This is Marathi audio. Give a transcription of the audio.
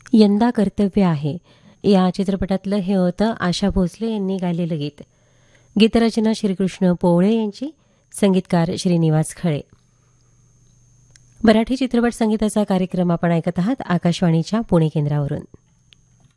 यंदा कर्तव्य आहे या चित्रपटातलं हे होतं आशा भोसले यांनी गायलेलं गीत. गीतरचना श्रीकृष्ण पोवळे यांची, संगीतकार श्रीनिवास खळे. मराठी चित्रपट संगीताचा कार्यक्रम आपण ऐकत आहात आकाशवाणीच्या पुणे केंद्रावरून.